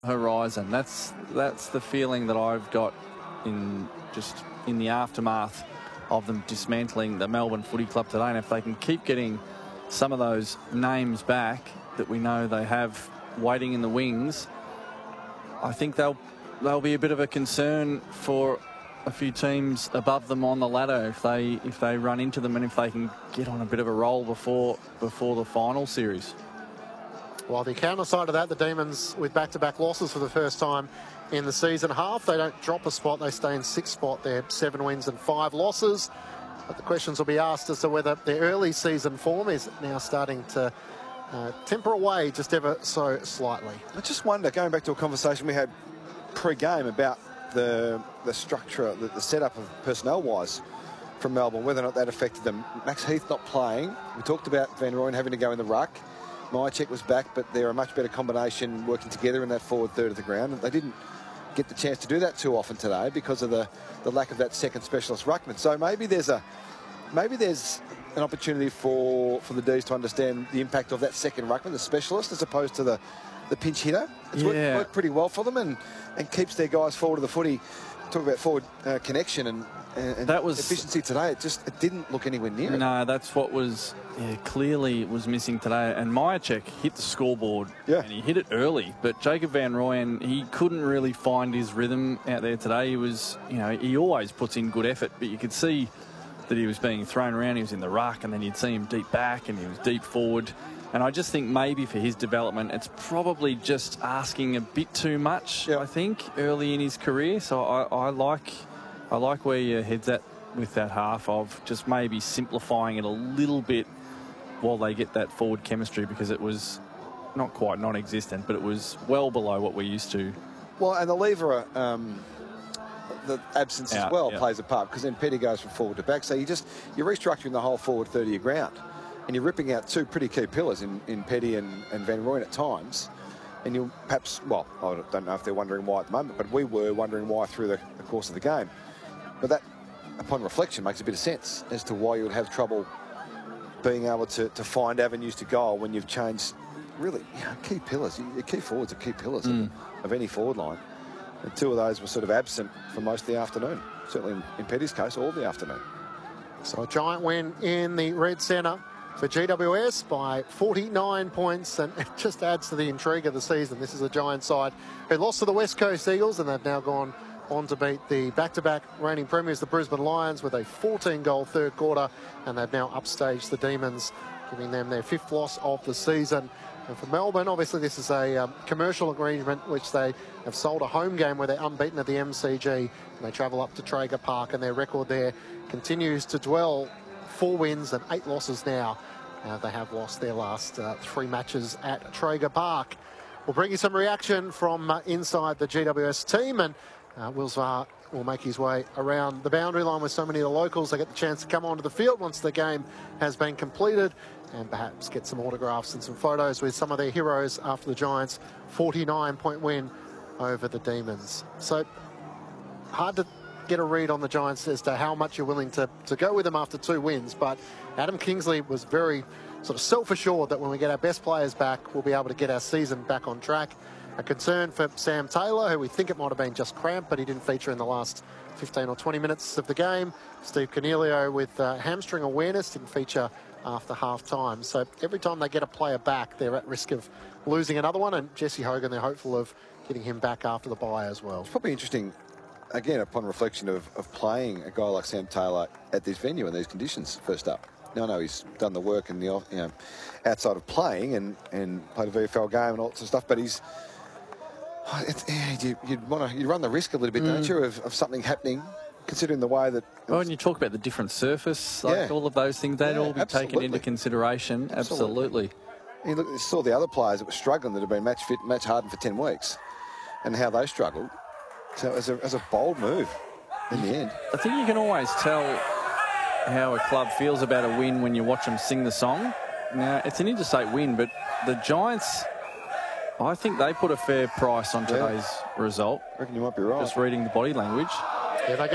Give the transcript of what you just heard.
horizon. That's the feeling that I've got in the aftermath of them dismantling the Melbourne Footy Club today. And if they can keep getting some of those names back that we know they have waiting in the wings, I think they'll be a bit of a concern for a few teams above them on the ladder if they run into them and if they can get on a bit of a roll before the final series. Well, the counter side of that, the Demons with back-to-back losses for the first time in the season half. They don't drop a spot. They stay in 6th spot. They're 7 wins and 5 losses. But the questions will be asked as to whether their early season form is now starting to temper away just ever so slightly. I just wonder, going back to a conversation we had pre-game about the structure, the setup of personnel-wise from Melbourne, whether or not that affected them. Max Heath not playing. We talked about Van Rooyen having to go in the ruck. Myercheck was back, but they're a much better combination working together in that forward third of the ground. They didn't get the chance to do that too often today because of the lack of that second specialist ruckman. So maybe there's an opportunity for the D's to understand the impact of that second ruckman, the specialist, as opposed to the pinch hitter. It's worked pretty well for them and keeps their guys forward of the footy. Talk about forward connection and that was efficiency today. It didn't look anywhere near it. No, that's what was clearly was missing today. And Myercheck hit the scoreboard and he hit it early. But Jacob Van Rooyen, he couldn't really find his rhythm out there today. He was, he always puts in good effort, but you could see that he was being thrown around. He was in the ruck, and then you'd see him deep back, and he was deep forward. And I just think maybe for his development, it's probably just asking a bit too much, I think, early in his career. So I like where your head's at with that half of just maybe simplifying it a little bit while they get that forward chemistry, because it was not quite non-existent, but it was well below what we're used to. Well, and the lever, the absence as well plays a part, because then Petty goes from forward to back. So you're restructuring the whole forward third of your ground. And you're ripping out two pretty key pillars in Petty and Van Rooyen at times. And you'll perhaps, well, I don't know if they're wondering why at the moment, but we were wondering why through the course of the game. But that, upon reflection, makes a bit of sense as to why you would have trouble being able to find avenues to goal when you've changed, really, key pillars. Your key forwards are key pillars of any forward line. And two of those were sort of absent for most of the afternoon. Certainly in Petty's case, all the afternoon. So a giant win in the red centre for GWS by 49 points, and it just adds to the intrigue of the season. This is a Giant side who lost to the West Coast Eagles, and they've now gone on to beat the back-to-back reigning premiers, the Brisbane Lions, with a 14-goal third quarter, and they've now upstaged the Demons, giving them their 5th loss of the season. And for Melbourne, obviously this is a commercial agreement which they have sold a home game where they're unbeaten at the MCG, and they travel up to Traeger Park, and their record there continues to dwell. 4 wins and 8 losses now. They have lost their last 3 matches at Traeger Park. We'll bring you some reaction from inside the GWS team, and Will Zwar will make his way around the boundary line with so many of the locals. They get the chance to come onto the field once the game has been completed and perhaps get some autographs and some photos with some of their heroes after the Giants' 49-point win over the Demons. So hard to get a read on the Giants as to how much you're willing to go with them after 2 wins, but Adam Kingsley was very sort of self-assured that when we get our best players back, we'll be able to get our season back on track. A concern for Sam Taylor, who we think it might have been just cramp, but he didn't feature in the last 15 or 20 minutes of the game. Steve Cornelio with hamstring awareness, didn't feature after half-time. So every time they get a player back, they're at risk of losing another one, and Jesse Hogan, they're hopeful of getting him back after the bye as well. It's probably interesting, again, upon reflection of playing a guy like Sam Taylor at this venue in these conditions first up. Now I know he's done the work in the outside of playing and played a VFL game and all that sort of stuff, but you run the risk a little bit, don't you, of something happening, considering the way that... Well, and you talk about the different surface, all of those things, they'd all be taken into consideration. Absolutely. You saw the other players that were struggling that have been match fit, match hardened for 10 weeks and how they struggled. So as a bold move in the end. I think you can always tell how a club feels about a win when you watch them sing the song. Now, it's an interstate win, but the Giants, I think they put a fair price on today's result. I reckon you might be right. Just reading the body language. Yeah, they